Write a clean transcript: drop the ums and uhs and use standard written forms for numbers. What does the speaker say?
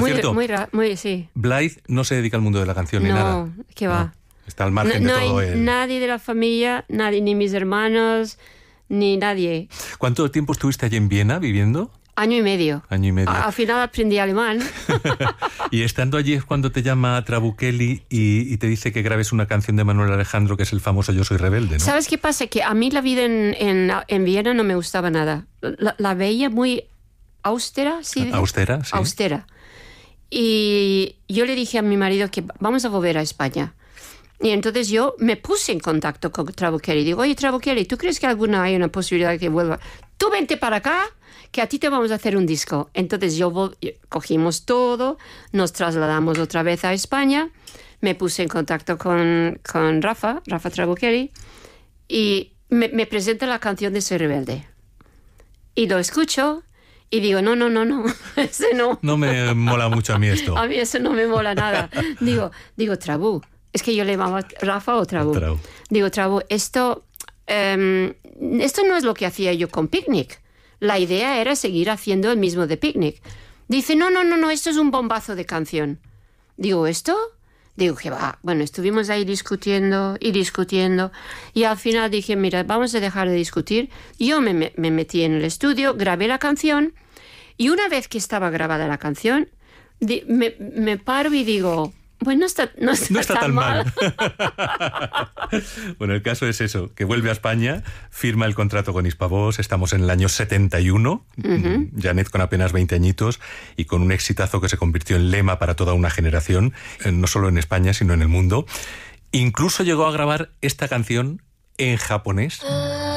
cierto, sí. Blythe no se dedica al mundo de la canción ni nada. No, ¿qué va? No, está al margen de todo. No hay nadie de la familia, nadie, ni mis hermanos, ni nadie. ¿Cuánto tiempo estuviste allí en Viena viviendo? Año y medio. Año y medio. Al final aprendí alemán. Y estando allí es cuando te llama Trabuchelli y te dice que grabes una canción de Manuel Alejandro, que es el famoso Yo soy rebelde, ¿no? ¿Sabes qué pasa? Que a mí la vida en Viena no me gustaba nada. La veía muy austera, ¿sí? Austera, sí. Austera. Y yo le dije a mi marido que vamos a volver a España. Y entonces yo me puse en contacto con Trabuchelli. Digo, oye, Trabuchelli, ¿tú crees que hay una posibilidad de que vuelva? Tú vente para acá, que a ti te vamos a hacer un disco. Entonces cogimos todo, nos trasladamos otra vez a España, me puse en contacto con Rafa Trabuchelli, y me presenta la canción de Soy Rebelde. Y lo escucho y digo, no, ese no. No me mola mucho a mí esto. A mí eso no me mola nada. Digo, Trabu, es que yo le llamaba Rafa o Trabu. Digo, Trabu, esto no es lo que hacía yo con Picnic. La idea era seguir haciendo el mismo de Picnic. Dice, no, esto es un bombazo de canción. Digo, ¿esto? Digo, que va. Bueno, estuvimos ahí discutiendo y al final dije, mira, vamos a dejar de discutir. Yo me metí en el estudio, grabé la canción y una vez que estaba grabada la canción, me paro y digo, pues no está tan mal. Bueno, el caso es eso, que vuelve a España, firma el contrato con Hispavox, estamos en el año 71, Janet con apenas 20 añitos y con un exitazo que se convirtió en lema para toda una generación, no solo en España, sino en el mundo. Incluso llegó a grabar esta canción en japonés.